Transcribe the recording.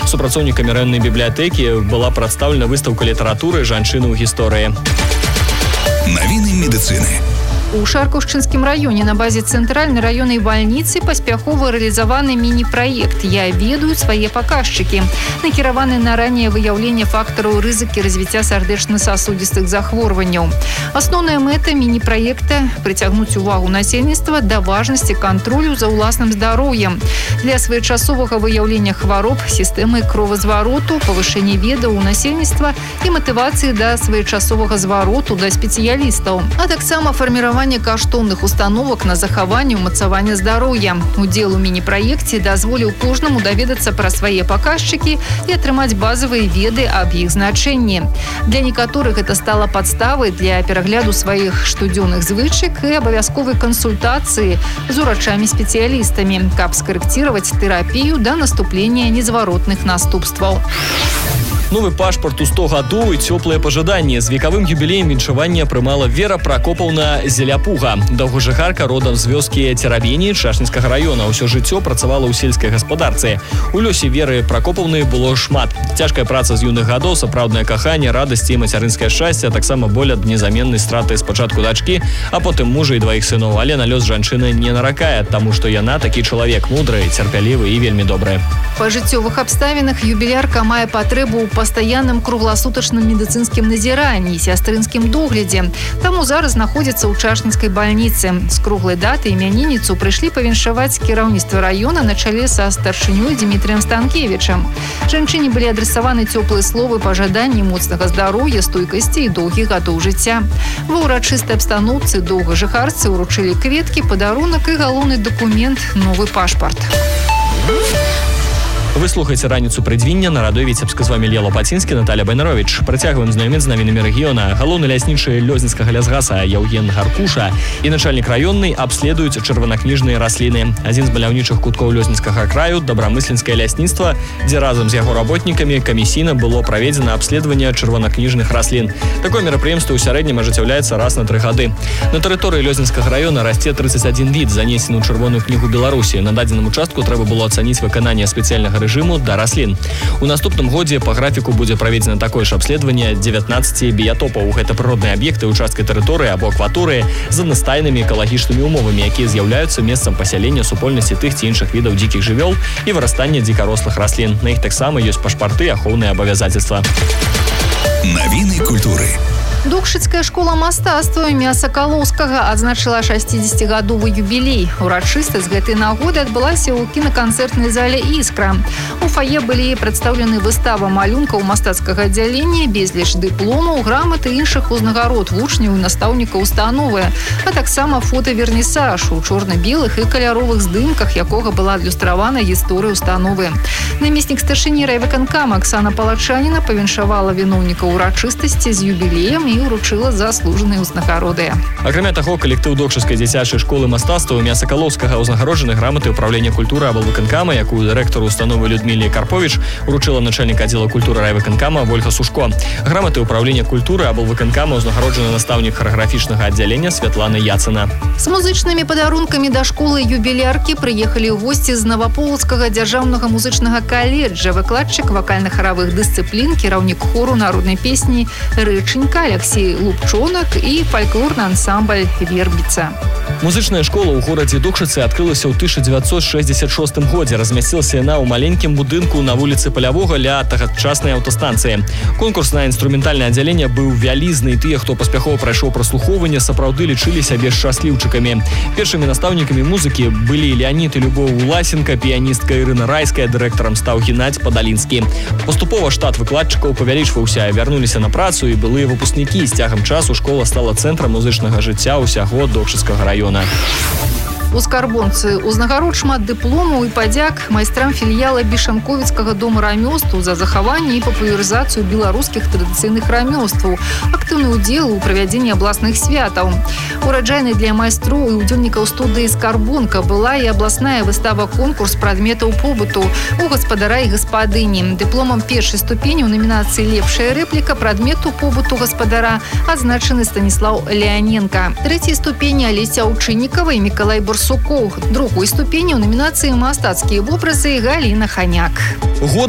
Супрацоўнікамі раённай бібліятэкі была прадстаўлена выстаўка літаратуры «Жанчыны ў гісторыі». Навіны медыцыны. У Шаркаўшчынскім раёне на базе цэнтральнай раённай бальніцы паспяхова рэалізаваны міні-праект «Я ведаю свае паказчыкі», накіраваны на ранняе выяўленне фактараў рызыкі развіцця сардэчна-сасудзістых захворванняў. Асноўная мэта міні-праекта – прыцягнуць увагу насельніцтва да важнасці кантролю за ўласным здароўем. Для своечасовага выяўлення хвароб, сістэмы кровазвароту, павышэння ведаў у насельніцтва і матывацыі да своечасовага звароту да спецыялістаў, а таксама фарміравання каштоўных установак на захаванне ўмацавання здароўя. Удзел у міні-праекце дазволіў кожнаму даведацца пра свае паказчыкі і атрымаць базавыя веды аб іх значэнні. Для некаторых гэта стала падставай для перагляду сваіх штодзённых звычак і абавязковай кансультацыі з урачамі-спецыялістамі, каб скарэкціраваць тэрапію да наступлення незваротных наступстваў. Новы пашпарт у 100 гадоў і цёплыя пажаданні. З векавым юбілеем віншавання прымала Вера Пракопаўна Зеляпуга. Даўгажыхарка родам з вёскі Церабені Чашнінскага раёна. Усё жыццё працавала ў сельскай гаспадарцы. У лёсе Веры Пракопаўны было шмат. Цяжкая праца з юных гадоў, сапраўднае каханне, радасці і мацярынскае шчасце, таксама боль ад незаменнай страты спачатку дачкі, а потым мужа і дваіх сыноў. Але на лёс жанчыны не наракае, таму што яна такі чалавек мудры, цярпялівы і вельмі добры. Па жыццёвых абставінах юбілярка мае патрэбу ў пастаянным кругласутачным медыцынскім назіранні і сястрынскім доглядзе. Таму зараз знаходзіцца ў Чашнінскай бальніцы. З круглай даты імянініцу прыйшлі павіншаваць кіраўніцтва раёна на чале са старшынёй Дмітрыем Станкевічам. Жанчыне былі адрасаваны цёплыя словы пажаданні моцнага здароўя, стойкасці і доўгіх гадоў жыцця. Ва ўрачыстай абстаноўцы даўгажыхарцы ўручылі кветкі, падарунак і галоўны дакумент – новы пашпарт. Вы слухаеце раніцу прыдвіння на радыё Віцебска. З вамі Лела Пацінскі, Наталя Байнаровіч. Працягваем знаёміць з навінамі рэгіёна. Галоўны ляснічы Лёзненскага лясгаса Яўген Гаркуша і начальнік раённай абследуюць чырванакніжныя расліны. Адзін з маляўнічых куткоў Лёзненскага краю – добрамысленскае лясніцтва, дзе разам з яго работнікамі камісійна было праведзена абследаванне чырванакніжных раслін. Такое мерапрыемства ў сярэднім ажыццяўляецца раз на 3 гады. На тэрыторыі Лёзненскага раёна расце 31 від, занесены ў чырвоную кнігу Беларусі. На дадзеным участку трэба было ацаніць выкананне спецыяльнага рэжыму да раслін. У наступным годзе па графіку будзе праведзена такое ж абследаванне 19 біятопаў. Гэта прыродныя аб'екты участка тэрыторыі або акваторыі з аднастайнымі экалагічнымі умовамі, якія з'яўляюцца месцам пасялення супольнасці тых ці іншых відаў дзікіх жывёл і вырастання дзікарослых раслін. На іх таксама ёсць пашпарты і ахоўныя абавязацельства. Навіны культуры. Дукшыцкая школа мастацтва імя Сакалоўскага адзначыла 60-гадовы юбілей. Урачыстасць гэтай нагоды адбылася ў кінаканцэртнай зале «Іскра». У фае былі прадстаўлены выстава малюнкаў мастацкага аддзялення, безліч дыпломаў, грамат і іншых узнагарод вучняў і настаўнікаў установы, а таксама фотавернісаж у чорна-белых і каляровых здымках, якога была адлюстравана гісторыя установы. Намеснік старшыні райвыканкама Аксана Палачаніна павіншавала віноўнікаў урачыстасці з юбілеем і ўручыла заслужаныя ўзнагароды. Акрамя таго, калектыў Докшыцкай дзіцячай школы мастацтва імя Сакалоўскага ўзнагароджаны граматы ўправлення культуры аблвыканкама, якую дырэктару установы Людміле Карповіч уручыла начальнік аддзела культуры райвыканкама Вольга Сушко. Граматы ўправлення культуры аблвыканкама ўзнагароджаны настаўнік харэаграфічнага аддзялення Святлана Яцына. З музычнымі падарункамі да школы юбіляркі прыехалі ў госці з Наваполацкага дзяржаўнага музычнага каледжа, выкладчык вакальна-харавых дысцыплін, кіраўнік хору народнай песні «Рэчанька» Алексей Лупчонак і фальклорны ансамбль «Вербіца». Музычная школа ў горадзе Дукшыцы адкрылася ў 1966 годзе. Размясцілася яна ў маленькім будынку на вуліцы Палявога ля тагачаснай аўтастанцыі. Конкурс на інструментальнае аддзяленне быў вялізны, і тыя, хто паспяхова прайшоў праслухоўванне, сапраўды лічылі сябе шчасліўчыкамі. Першымі настаўнікамі музыкі былі Леанід і Любоў Уласенка, піяністка Ірына Райская, дырэктарам стаў Геннадзь Падалінскі. Паступова штат выкладчыкаў павялічваўся, вярнуліся на працу і былыя выпускнікі. З цягам часу школа стала цэнтрам музычнага жыцця ўсяго Докшыцкага раёна. У Скарбонцы ўзнагарод шмат дыпломаў і падзяк майстрам філіяла Бішанковіцкага дома рамёстваў за захаванне і папулярызацыю беларускіх традыцыйных рамёстваў, актыўны ўдзел у правядзенні абласных святаў. Ураджайнай для майстроў і удзельнікаў студыі «Скарбонка» была і абласная выстава-конкурс прадметаў побыту у гаспадара і гаспадыні. Дыпломам першай ступені ў намінацыі «Лепшая рэпліка» прадмету побыту гаспадара адзначаны Станіслаў Леаненка. Трэцяй ступені Алеся Аўчыннікава і Мікалай Барсукоў. Другой ступені ў намінацыі «Мастацкія вобразы» Галіна Ханяк.